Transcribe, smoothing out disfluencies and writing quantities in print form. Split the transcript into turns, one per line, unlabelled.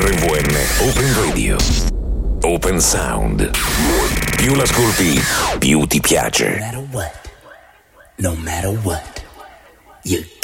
RVN Open Radio. Open Sound. Più l'ascolti, più ti piace.
No matter what, you